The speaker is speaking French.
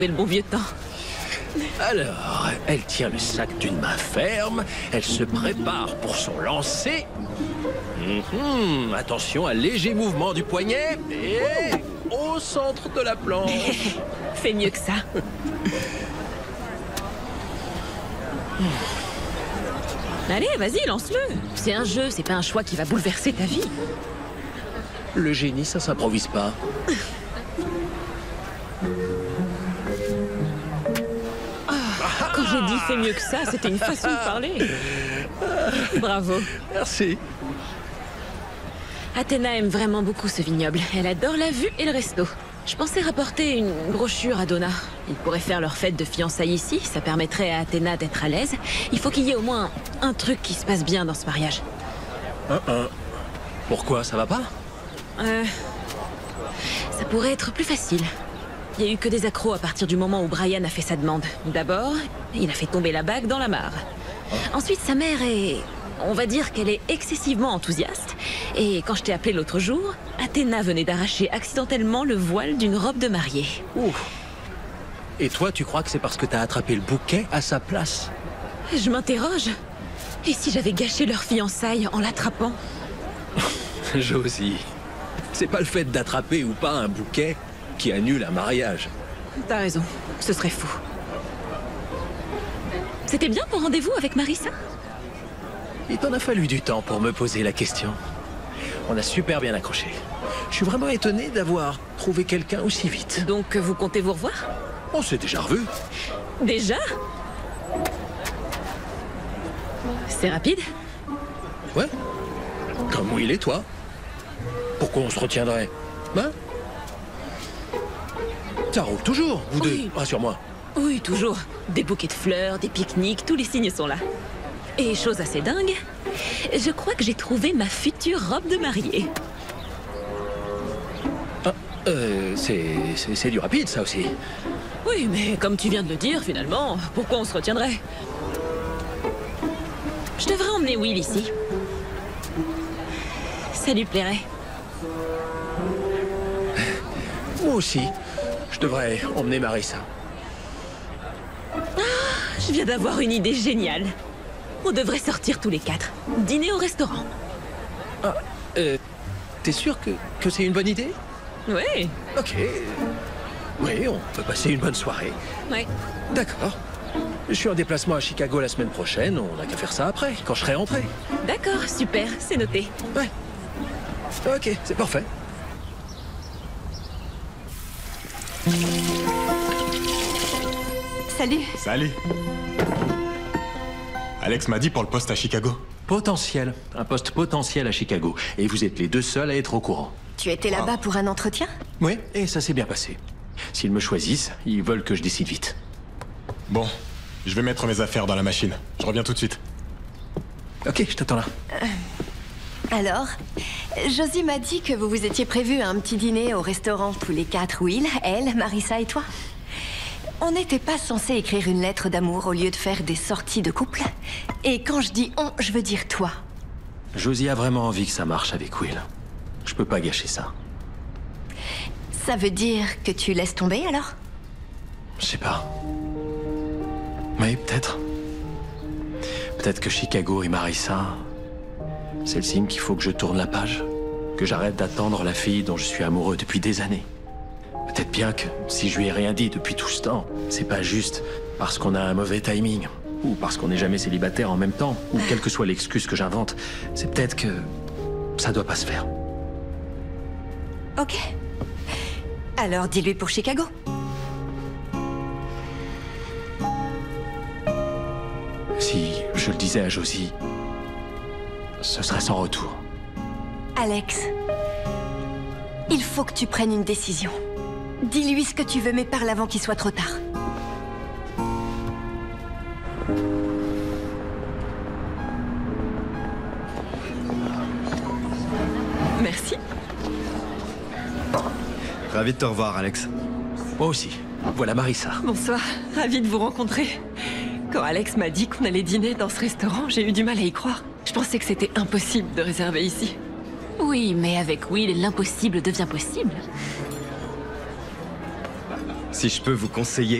le bon vieux temps. Alors, elle tient le sac d'une main ferme, elle se prépare pour son lancer. Attention à léger mouvement du poignet et au centre de la planche. Fais mieux que ça. Allez, vas-y, lance-le. C'est un jeu, c'est pas un choix qui va bouleverser ta vie. Le génie, ça s'improvise pas. Quand j'ai dit fais mieux que ça, c'était une façon de parler. Bravo. Merci. Athéna aime vraiment beaucoup ce vignoble. Elle adore la vue et le resto. Je pensais rapporter une brochure à Donna. Ils pourraient faire leur fête de fiançailles ici. Ça permettrait à Athéna d'être à l'aise. Il faut qu'il y ait au moins un truc qui se passe bien dans ce mariage. Pourquoi, ça va pas? Ça pourrait être plus facile. Il n'y a eu que des accros à partir du moment où Brian a fait sa demande. D'abord, il a fait tomber la bague dans la mare. Ensuite, sa mère est... On va dire qu'elle est excessivement enthousiaste. Et quand je t'ai appelé l'autre jour, Athéna venait d'arracher accidentellement le voile d'une robe de mariée. Ouf. Et toi, tu crois que c'est parce que t'as attrapé le bouquet à sa place? Je m'interroge. Et si j'avais gâché leur fiançailles en l'attrapant? Josie, c'est pas le fait d'attraper ou pas un bouquet qui annule un mariage. T'as raison, ce serait fou. C'était bien ton rendez-vous avec Marissa? Il t'en a fallu du temps pour me poser la question. On a super bien accroché. Je suis vraiment étonné d'avoir trouvé quelqu'un aussi vite. Donc vous comptez vous revoir? On s'est déjà revus. Déjà? C'est rapide? Ouais. Comme Will et toi. Pourquoi on se retiendrait? Hein? Ça roule toujours, vous deux, rassure-moi. Oui, toujours. Des bouquets de fleurs, des pique-niques, tous les signes sont là. Et chose assez dingue, je crois que j'ai trouvé ma future robe de mariée. C'est du rapide, ça aussi. Oui, mais comme tu viens de le dire, finalement, pourquoi on se retiendrait? Je devrais emmener Will ici. Ça lui plairait. Moi aussi. Je devrais emmener Marissa. Je viens d'avoir une idée géniale. On devrait sortir tous les quatre. Dîner au restaurant. T'es sûr que c'est une bonne idée? Oui. Ok. Oui, on peut passer une bonne soirée. Oui. D'accord. Je suis en déplacement à Chicago la semaine prochaine. On n'a qu'à faire ça après, quand je serai rentré. D'accord, super, c'est noté. Ouais. Ok, c'est parfait. Salut. Salut. Alex m'a dit pour le poste à Chicago. Potentiel. Un poste potentiel à Chicago. Et vous êtes les deux seuls à être au courant. Tu étais là-bas pour un entretien? Oui, et ça s'est bien passé. S'ils me choisissent, ils veulent que je décide vite. Bon, je vais mettre mes affaires dans la machine. Je reviens tout de suite. Ok, je t'attends là. Alors, Josie m'a dit que vous vous étiez prévu un petit dîner au restaurant tous les quatre. Will, elle, Marissa et toi. On n'était pas censé écrire une lettre d'amour au lieu de faire des sorties de couple. Et quand je dis on, je veux dire toi. Josie a vraiment envie que ça marche avec Will. Je peux pas gâcher ça. Ça veut dire que tu laisses tomber alors? Je sais pas. Oui, peut-être. Peut-être que Chicago et Marissa, c'est le signe qu'il faut que je tourne la page. Que j'arrête d'attendre la fille dont je suis amoureux depuis des années. Peut-être bien que si je lui ai rien dit depuis tout ce temps, c'est pas juste parce qu'on a un mauvais timing, ou parce qu'on n'est jamais célibataire en même temps, ou quelle que soit l'excuse que j'invente. C'est peut-être que ça doit pas se faire. Ok. Alors dis-lui pour Chicago. Si je le disais à Josie, ce serait sans retour. Alex, il faut que tu prennes une décision. Dis-lui ce que tu veux, mais parle avant qu'il soit trop tard. Merci. Ravi de te revoir, Alex. Moi aussi. Voilà Marissa. Bonsoir, ravie de vous rencontrer. Quand Alex m'a dit qu'on allait dîner dans ce restaurant, j'ai eu du mal à y croire. Je pensais que c'était impossible de réserver ici. Oui, mais avec Will, l'impossible devient possible. Si je peux vous conseiller